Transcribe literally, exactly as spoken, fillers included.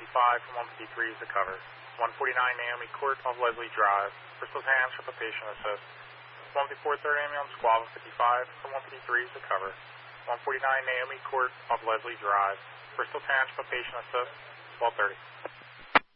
fifty-five from one fifty-three is the cover. one forty-nine Naomi Court of Leslie Drive. Bristol Township, a patient assist. one fifty-four third ambulance, Squawk fifty-five from one fifty-three is the cover. one forty-nine Naomi Court of Leslie Drive. Bristol Township, a patient assist. twelve thirty.